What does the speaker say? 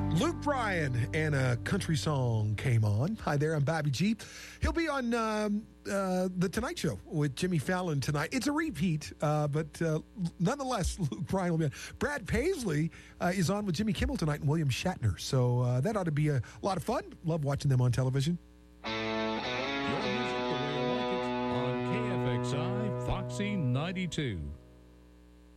Luke Bryan and a country song came on. Hi there, I'm Bobby G. He'll be on The Tonight Show with Jimmy Fallon tonight. It's a repeat, but nonetheless, Luke Bryan will be on. Brad Paisley is on with Jimmy Kimmel tonight and William Shatner. So that ought to be a lot of fun. Love watching them on television. Your music the way you like it on KFXI Foxy 92.